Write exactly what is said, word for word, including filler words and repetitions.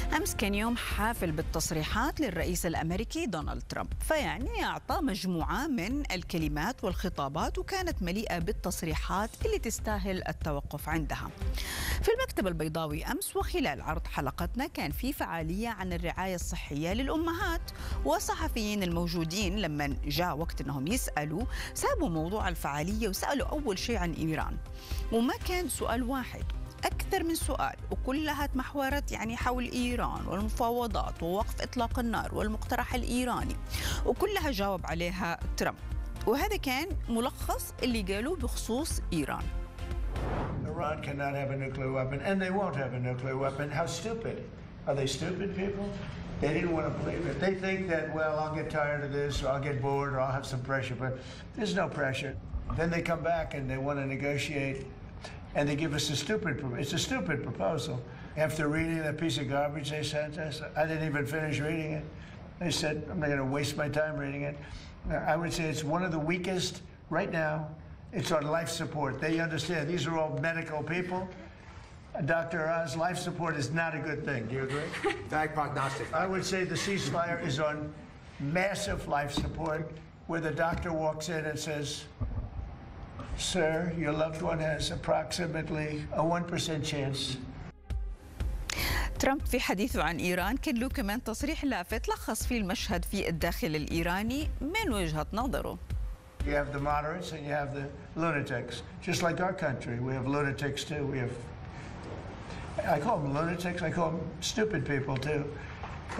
أمس كان يوم حافل بالتصريحات للرئيس الأمريكي دونالد ترامب، فيعني أعطى مجموعة من الكلمات والخطابات وكانت مليئة بالتصريحات اللي تستاهل التوقف عندها. في المكتب البيضاوي أمس وخلال عرض حلقتنا كان في فعالية عن الرعاية الصحية للأمهات، والصحفيين الموجودين لما جاء وقت أنهم يسألوا سابوا موضوع الفعالية وسألوا أول شيء عن إيران، وما كان سؤال واحد، أكثر من سؤال، وكلها تمحورت يعني حول إيران والمفاوضات ووقف إطلاق النار والمقترح الإيراني، وكلها جاوب عليها ترامب. وهذا كان ملخص اللي قالوه بخصوص إيران. Iran cannot have a nuclear weapon, and they won't have a nuclear weapon. How stupid. Are they stupid people? They didn't want to believe it. They think that, well, I'll get tired of this, or I'll get bored, or I'll have some pressure, but there's no pressure. Then they come back and they want to negotiate, and they give us a stupid, it's a stupid proposal. After reading that piece of garbage they sent us, I didn't even finish reading it. They said, I'm not going to waste my time reading it. I would say it's one of the weakest right now. It's on life support. They understand these are all medical people. Doctor Oz, life support is not a good thing. Do you agree? Bad prognostic. I would say the ceasefire is on massive life support, where the doctor walks in and says, Sir, your loved one has approximately a one percent chance. ترامب في حديثه عن إيران كان له كمان تصريح لافت لخص فيه المشهد في الداخل الإيراني من وجهة نظره. You have the moderates and you have the lunatics. Just like our country, we have lunatics too. We have, I call them lunatics, I call them stupid people too.